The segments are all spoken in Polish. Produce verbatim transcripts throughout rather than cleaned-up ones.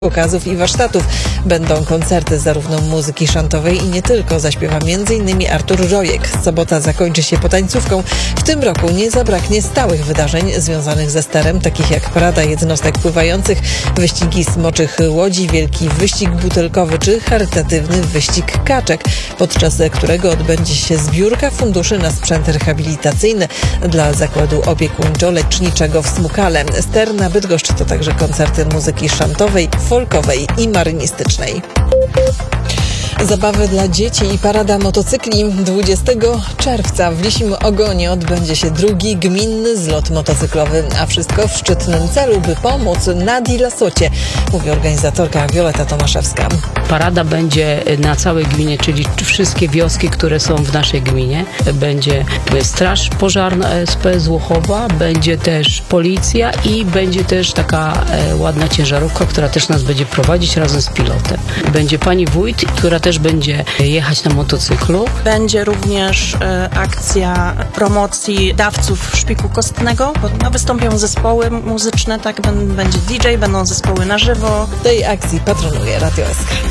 pokazów i warsztatów. Będą koncerty zarówno muzyki szantowej i nie tylko. Zaśpiewa między innymi Artur Rojek. Sobota zakończy się potańcówką. W tym roku nie zabraknie stałych wydarzeń związanych ze sterem, takich jak parada jednostek pływających, wyścigi smoczych łodzi, wielki wyścig butelkowy czy charytatywny wyścig kaczek, podczas którego odbędzie się zbiórka funduszy na sprzęt rehabilitacyjny dla zakładu opiekuńczo-leczniczego w Smukale. Ster na Bydgoszcz to także koncerty muzyki szantowej, folkowej i marynistycznej. Zabawy dla dzieci i parada motocykli. dwudziestego czerwca w Lisim Ogonie odbędzie się drugi gminny zlot motocyklowy, a wszystko w szczytnym celu, by pomóc Nadii Lasocie, mówi organizatorka Wioleta Tomaszewska. Parada będzie na całej gminie, czyli wszystkie wioski, które są w naszej gminie. Będzie Straż Pożarna S P z Łochowa, będzie też policja i będzie też taka e, ładna ciężarówka, która też nas będzie prowadzić razem z pilotem. Będzie pani wójt, która też będzie jechać na motocyklu. Będzie również e, akcja promocji dawców szpiku kostnego, bo no, wystąpią zespoły muzyczne, tak, będzie D J, będą zespoły na żywo. Tej akcji patronuje Radio S K.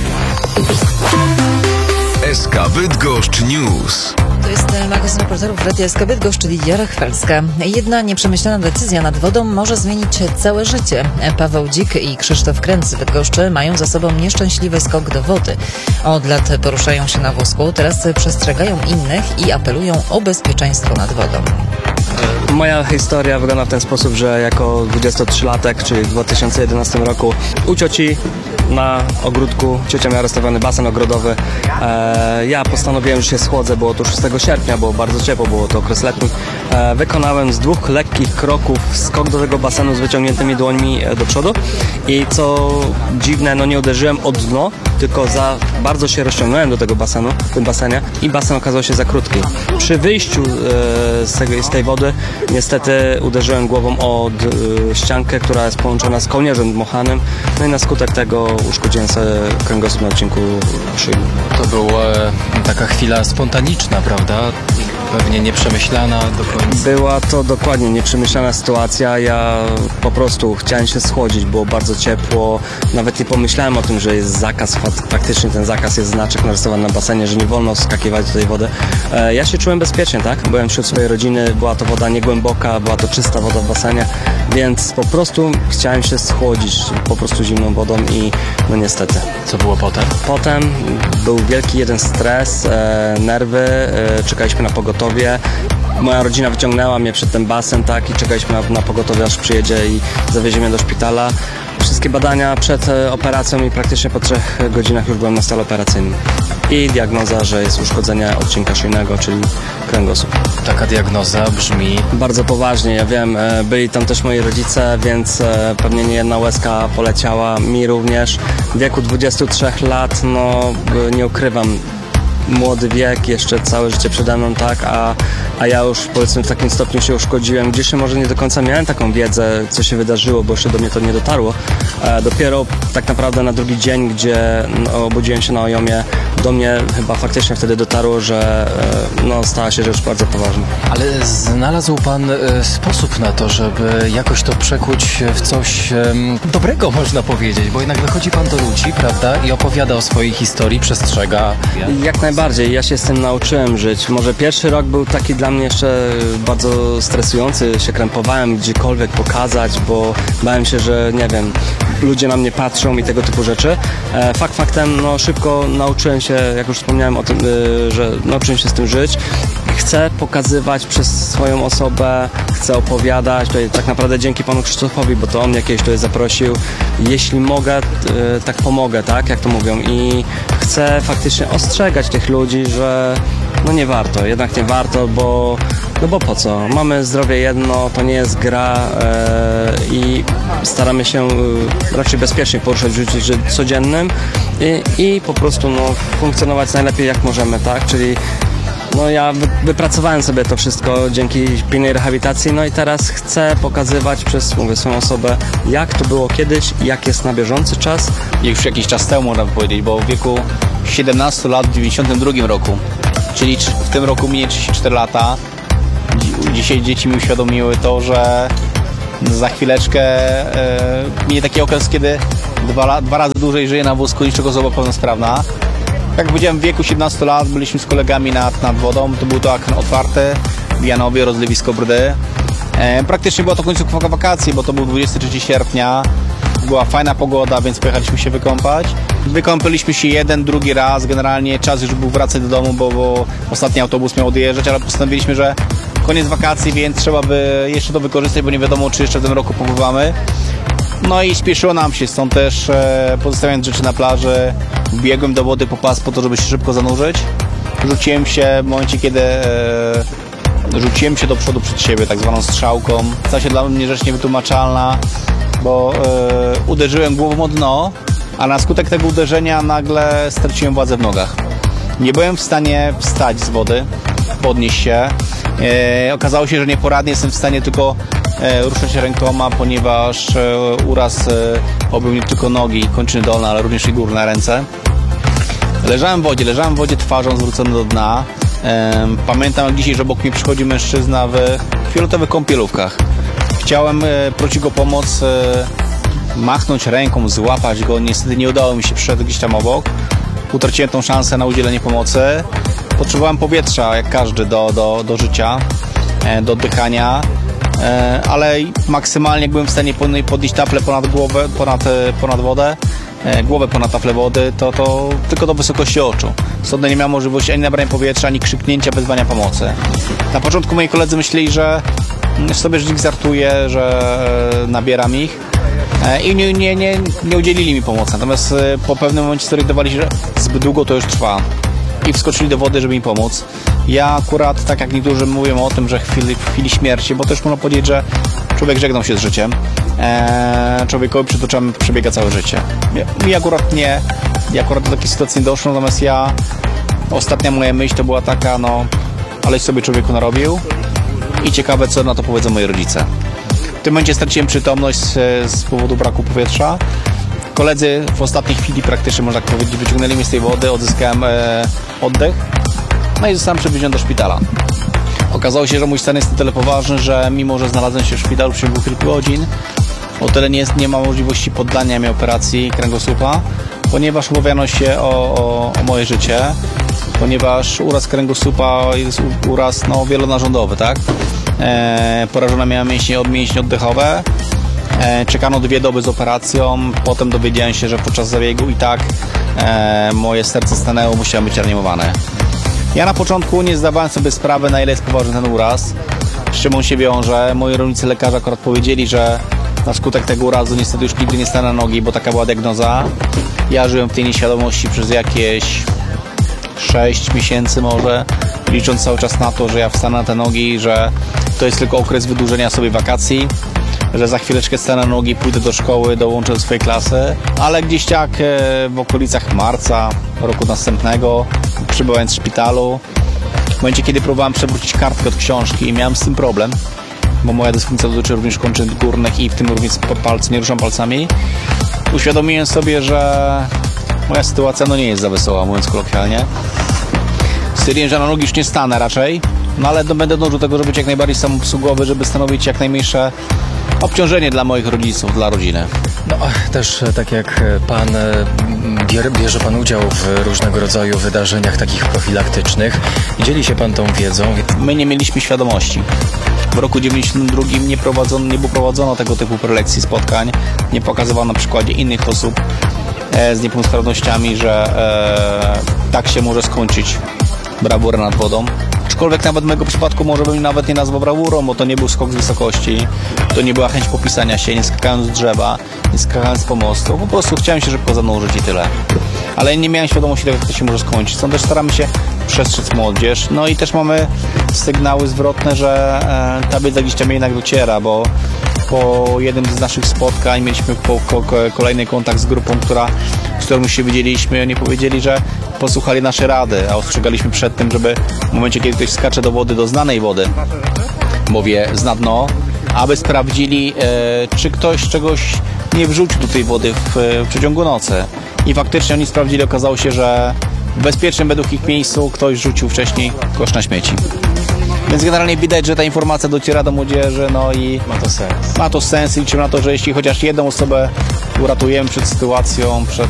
S K Bydgoszcz News. To jest magazyn reporterów Radia S K Bydgoszcz, Lidia Rachwelska. Jedna nieprzemyślana decyzja nad wodą może zmienić całe życie. Paweł Dzik i Krzysztof Kręc z Bydgoszczy mają za sobą nieszczęśliwy skok do wody. Od lat poruszają się na wózku, teraz przestrzegają innych i apelują o bezpieczeństwo nad wodą. Moja historia wygląda w ten sposób, że jako dwudziestotrzylatek, czyli w dwa tysiące jedenastym roku u cioci na ogródku, ciocia miała rozstawiony basen ogrodowy. E, ja postanowiłem, że się schłodzę, było to szóstego sierpnia, było bardzo ciepło, było to okres letni. E, wykonałem z dwóch lekkich kroków skok do tego basenu z wyciągniętymi dłońmi do przodu i co dziwne, no nie uderzyłem o dno, tylko za bardzo się rozciągnąłem do tego basenu, w tym basenie i basen okazał się za krótki. Przy wyjściu e, z, tego, z tej wody niestety uderzyłem głową o e, ściankę, która jest połączona z kołnierzem dmuchanym, no i na skutek tego uszkodziłem sobie kręgosłup na odcinku szyi. To była taka chwila spontaniczna, prawda? Pewnie nieprzemyślana do końca. Była to dokładnie nieprzemyślana sytuacja. Ja po prostu chciałem się schłodzić, było bardzo ciepło. Nawet nie pomyślałem o tym, że jest zakaz. Faktycznie ten zakaz jest znaczek narysowany na basenie, że nie wolno skakiwać do tej wody. Ja się czułem bezpiecznie, tak? Byłem wśród swojej rodziny, była to woda niegłęboka, była to czysta woda w basenie, więc po prostu chciałem się schłodzić po prostu zimną wodą i no niestety. Co było potem? Potem był wielki jeden stres, e, nerwy, e, czekaliśmy na pogotowie. Moja rodzina wyciągnęła mnie przed ten basen, tak, i czekaliśmy na, na pogotowie, aż przyjedzie i zawiezie mnie do szpitala. Wszystkie badania przed e, operacją i praktycznie po trzech godzinach już byłem na stole operacyjnym. I diagnoza, że jest uszkodzenie odcinka szyjnego, czyli kręgosłup. Taka diagnoza brzmi... Bardzo poważnie, ja wiem, e, byli tam też moi rodzice, więc e, pewnie nie jedna łezka poleciała, mi również. W wieku dwudziestu trzech lat, no e, nie ukrywam, młody wiek, jeszcze całe życie przede mną, tak, a, a ja już powiedzmy w takim stopniu się uszkodziłem, gdzieś może nie do końca miałem taką wiedzę, co się wydarzyło, bo jeszcze do mnie to nie dotarło. E, dopiero tak naprawdę na drugi dzień, gdzie no, obudziłem się na ojomie, do mnie chyba faktycznie wtedy dotarło, że e, no, stała się rzecz bardzo poważna. Ale znalazł pan e, sposób na to, żeby jakoś to przekuć w coś e, dobrego, można powiedzieć, bo jednak wychodzi pan do ludzi, prawda, i opowiada o swojej historii, przestrzega. Jak najbardziej, ja się z tym nauczyłem żyć. Może pierwszy rok był taki dla mnie jeszcze bardzo stresujący, się krępowałem gdziekolwiek pokazać, bo bałem się, że nie wiem, ludzie na mnie patrzą i tego typu rzeczy. E, fakt faktem, no szybko nauczyłem się, jak już wspomniałem o tym, y, że nauczyłem się z tym żyć. Chcę pokazywać przez swoją osobę, chcę opowiadać, tutaj tak naprawdę dzięki panu Krzysztofowi, bo to on mnie kiedyś tutaj zaprosił. Jeśli mogę, y, tak pomogę, tak, jak to mówią, i chcę faktycznie ostrzegać tych ludzi, że no nie warto, jednak nie warto, bo no bo po co? Mamy zdrowie jedno, to nie jest gra e, i staramy się e, raczej bezpiecznie poruszać w życiu codziennym i, i po prostu no, funkcjonować najlepiej jak możemy, tak? Czyli no ja wypracowałem sobie to wszystko dzięki pilnej rehabilitacji, no i teraz chcę pokazywać przez, mówię, swoją osobę, jak to było kiedyś, jak jest na bieżący czas. Już jakiś czas temu można powiedzieć, bo w wieku siedemnastu lat w dziewięćdziesiątym drugim roku, czyli w tym roku minie trzydzieści cztery lata, dzisiaj dzieci mi uświadomiły to, że za chwileczkę e, minie taki okres, kiedy dwa, dwa razy dłużej żyje na wózku niż osoba pełnosprawna. Jak powiedziałem, w wieku siedemnastu lat byliśmy z kolegami nad, nad wodą. To był to akwen otwarty w Janowie, rozlewisko Brdy. E, praktycznie była to końcówka wakacji, bo to był dwudziestego trzeciego sierpnia. Była fajna pogoda, więc pojechaliśmy się wykąpać. Wykąpaliśmy się jeden, drugi raz. Generalnie czas już był wracać do domu, bo, bo ostatni autobus miał odjeżdżać, ale postanowiliśmy, że koniec wakacji, więc trzeba by jeszcze to wykorzystać, bo nie wiadomo, czy jeszcze w tym roku popływamy. No i spieszyło nam się, stąd też e, pozostawiając rzeczy na plaży, biegłem do wody po pas po to, żeby się szybko zanurzyć. Rzuciłem się w momencie, kiedy e, rzuciłem się do przodu przed siebie, tak zwaną strzałką. Stała się dla mnie rzecz niewytłumaczalna, bo e, uderzyłem głową o dno, a na skutek tego uderzenia nagle straciłem władzę w nogach. Nie byłem w stanie wstać z wody, podnieść się. E, okazało się, że nieporadnie jestem w stanie tylko e, ruszać rękoma, ponieważ e, uraz e, obył nie tylko nogi, kończyny dolne, ale również i górne ręce. Leżałem w wodzie, leżałem w wodzie twarzą zwróconą do dna. E, pamiętam jak dzisiaj, że obok mnie przychodzi mężczyzna w fioletowych kąpielówkach. Chciałem e, prosić go o pomoc, e, machnąć ręką, złapać go. Niestety nie udało mi się, przyszedł gdzieś tam obok. Utraciłem tą szansę na udzielenie pomocy. Potrzebowałem powietrza, jak każdy, do, do, do życia, e, do oddychania, e, ale maksymalnie byłem w stanie podnieść taflę ponad głowę, ponad, ponad wodę, e, głowę ponad taflę wody, to, to tylko do wysokości oczu. Stąd nie miałem możliwości ani nabrania powietrza, ani krzyknięcia, wezwania pomocy. Na początku moi koledzy myśleli, że sobie żyć żartuję, że nabieram ich e, i nie, nie, nie, nie udzielili mi pomocy. Natomiast e, po pewnym momencie zorientowali się, że zbyt długo to już trwa. I wskoczyli do wody, żeby mi pomóc. Ja akurat, tak jak niektórzy mówią o tym, że w chwili, w chwili śmierci, bo też można powiedzieć, że człowiek żegnał się z życiem. Eee, człowiekowi przed oczami przebiega całe życie. Mi akurat nie, ja akurat do takiej sytuacji nie doszło, natomiast ja, ostatnia moja myśl to była taka, no, aleś sobie człowieku narobił i ciekawe, co na to powiedzą moi rodzice. W tym momencie straciłem przytomność z, z powodu braku powietrza. Koledzy w ostatniej chwili praktycznie, można tak powiedzieć, wyciągnęli mnie z tej wody, odzyskałem e, oddech, no i zostałem przewieziony do szpitala. Okazało się, że mój stan jest na tyle poważny, że mimo, że znalazłem się w szpitalu w ciągu kilku godzin, o tyle nie, jest, nie ma możliwości poddania mi operacji kręgosłupa, ponieważ obawiano się o, o, o moje życie, ponieważ uraz kręgosłupa jest uraz no, wielonarządowy, tak? E, porażone miałem mięśnie, mięśnie oddechowe. Czekano dwie doby z operacją, potem dowiedziałem się, że podczas zabiegu i tak e, moje serce stanęło, musiało być reanimowane. Ja na początku nie zdawałem sobie sprawy, na ile jest poważny ten uraz, z czym on się wiąże. Moi rolnicy lekarze akurat powiedzieli, że na skutek tego urazu niestety już nigdy nie stanę na nogi, bo taka była diagnoza. Ja żyłem w tej nieświadomości przez jakieś sześć miesięcy może, licząc cały czas na to, że ja wstanę na te nogi, że to jest tylko okres wydłużenia sobie wakacji, że za chwileczkę stanę na nogi, pójdę do szkoły, dołączę do swojej klasy, ale gdzieś tak w okolicach marca roku następnego, przybywając w szpitalu, w momencie, kiedy próbowałem przewrócić kartkę od książki i miałem z tym problem, bo moja dysfunkcja dotyczy również kończyn górnych i w tym również palce, nie ruszam palcami, uświadomiłem sobie, że moja sytuacja no nie jest za wesoła, mówiąc kolokwialnie. Stwierdziłem, że na nogi już nie stanę raczej, no ale będę dążył do tego, żeby być jak najbardziej samoobsługowy, żeby stanowić jak najmniejsze obciążenie dla moich rodziców, dla rodziny. No, też tak jak pan bierze, bierze pan udział w różnego rodzaju wydarzeniach takich profilaktycznych, dzieli się pan tą wiedzą. My nie mieliśmy świadomości. W roku dziewięćdziesiątym drugim nie, prowadzono, nie było prowadzono tego typu prelekcji, spotkań, nie pokazywano na przykładzie innych osób e, z niepełnosprawnościami, że e, tak się może skończyć brawura nad wodą. Aczkolwiek nawet w mojego przypadku może bym nawet nie nazwał brawurą, bo to nie był skok z wysokości, to nie była chęć popisania się, nie skakałem z drzewa, nie skakałem z pomostu, po prostu chciałem się szybko zanurzyć i tyle. Ale nie miałem świadomości tego, jak to się może skończyć. Stąd też staramy się przestrzec młodzież. No i też mamy sygnały zwrotne, że e, ta wiedza gdzieś tam jednak dociera, bo po jednym z naszych spotkań mieliśmy po, po, kolejny kontakt z grupą, która, z którą się widzieliśmy. Oni powiedzieli, że posłuchali naszej rady, a ostrzegaliśmy przed tym, żeby w momencie, kiedy ktoś skacze do wody, do znanej wody, mówię, zna dno, aby sprawdzili, e, czy ktoś czegoś nie wrzucił do tej wody w, w przeciągu nocy. I faktycznie oni sprawdzili, okazało się, że w bezpiecznym według ich miejscu ktoś rzucił wcześniej kosz na śmieci. Więc generalnie widać, że ta informacja dociera do młodzieży, no i Ma to sens. ma to sens i liczymy na to, że jeśli chociaż jedną osobę uratujemy przed sytuacją, przed